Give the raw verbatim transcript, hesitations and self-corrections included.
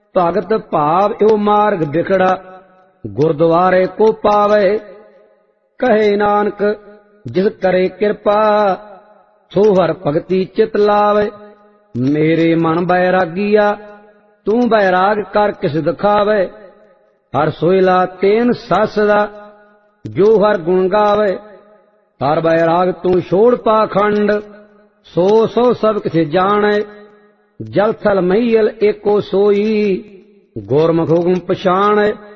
ਭਗਤ ਭਾਵ ਇਉ ਮਾਰਗ ਬਿਖੜਾ, ਗੁਰਦੁਆਰੇ ਕੋ ਪਾਵੇ। ਕਹੇ ਨਾਨਕ ਜਿਸ ਕਰੇ ਕਿਰਪਾ, ਸੋ ਹਰ ਭਗਤੀ ਚਿਤ ਲਾਵੇ। ਮੇਰੇ ਮਨ ਬੈਰਾਗੀਆ, ਤੂੰ ਬੈਰਾਗ ਕਰ ਕਿਸ ਦਿਖਾਵੇ। ਹਰ ਸੋਇਲਾ ਤੇਨ ਸੱਸਦਾ, ਜੋ ਹਰ ਗੁਣ ਗਾਵੇ। ਹਰ ਬੈਰਾਗ ਤੂੰ ਛੋੜ ਪਾਖੰਡ, ਸੋ ਸੋ ਸਭ ਕਿਛ ਜਾਣੈ। ਜਲ ਥਲ ਮਹੀਲ ਏਕੋ ਸੋਈ, ਗੁਰਮੁਖ ਹੁਕਮ ਪਛਾਣੈ।